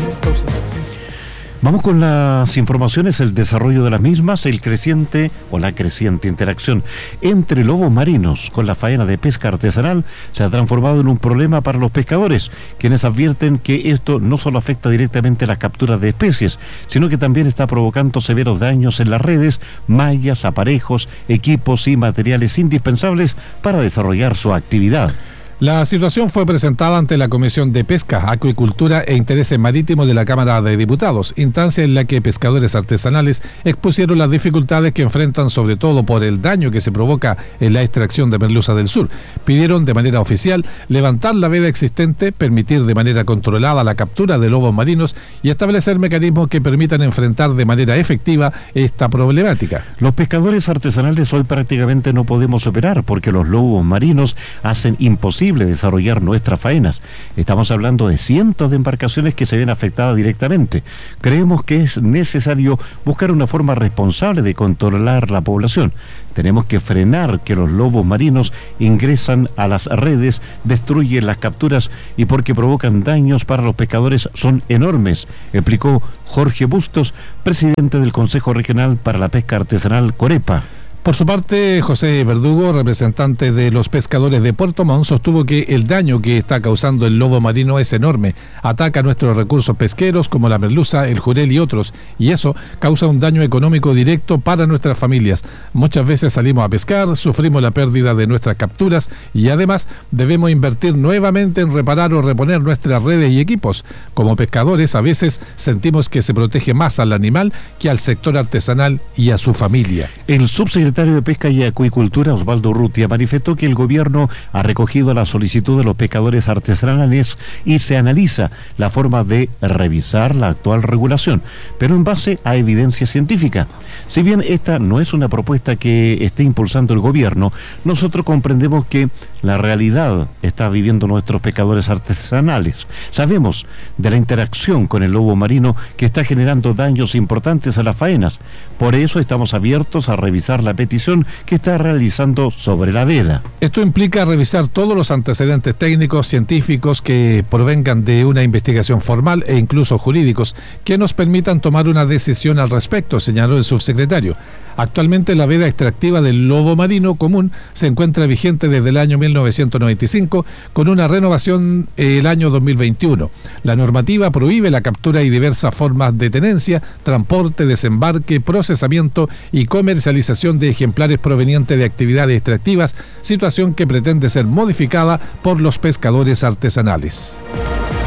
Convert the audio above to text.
Vamos con las informaciones, el desarrollo de las mismas, la creciente interacción entre lobos marinos con la faena de pesca artesanal se ha transformado en un problema para los pescadores, quienes advierten que esto no solo afecta directamente las capturas de especies, sino que también está provocando severos daños en las redes, mallas, aparejos, equipos y materiales indispensables para desarrollar su actividad. La situación fue presentada ante la Comisión de Pesca, Acuicultura e Intereses Marítimos de la Cámara de Diputados, instancia en la que pescadores artesanales expusieron las dificultades que enfrentan, sobre todo por el daño que se provoca en la extracción de merluza del sur. Pidieron de manera oficial levantar la veda existente, permitir de manera controlada la captura de lobos marinos y establecer mecanismos que permitan enfrentar de manera efectiva esta problemática. Los pescadores artesanales hoy prácticamente no podemos operar porque los lobos marinos hacen imposible desarrollar nuestras faenas. Estamos hablando de cientos de embarcaciones que se ven afectadas directamente. Creemos que es necesario buscar una forma responsable de controlar la población. Tenemos que frenar que los lobos marinos ingresan a las redes, destruyen las capturas y porque provocan daños para los pescadores son enormes, explicó Jorge Bustos, presidente del Consejo Regional para la Pesca Artesanal Corepa. Por su parte, José Verdugo, representante de los pescadores de Puerto Montt, sostuvo que el daño que está causando el lobo marino es enorme. Ataca nuestros recursos pesqueros como la merluza, el jurel y otros, y eso causa un daño económico directo para nuestras familias. Muchas veces salimos a pescar, sufrimos la pérdida de nuestras capturas y además debemos invertir nuevamente en reparar o reponer nuestras redes y equipos. Como pescadores, a veces sentimos que se protege más al animal que al sector artesanal y a su familia. El subsecretario de Pesca y Acuicultura, Osvaldo Urrutia, manifestó que el gobierno ha recogido la solicitud de los pescadores artesanales y se analiza la forma de revisar la actual regulación, pero en base a evidencia científica. Si bien esta no es una propuesta que esté impulsando el gobierno, nosotros comprendemos que la realidad está viviendo nuestros pescadores artesanales. Sabemos de la interacción con el lobo marino que está generando daños importantes a las faenas. Por eso estamos abiertos a revisar la petición que está realizando sobre la veda. Esto implica revisar todos los antecedentes técnicos, científicos que provengan de una investigación formal e incluso jurídicos que nos permitan tomar una decisión al respecto, señaló el subsecretario. Actualmente la veda extractiva del lobo marino común se encuentra vigente desde el año 1995 con una renovación el año 2021. La normativa prohíbe la captura y diversas formas de tenencia, transporte, desembarque, procesamiento y comercialización de ejemplares provenientes de actividades extractivas, situación que pretende ser modificada por los pescadores artesanales.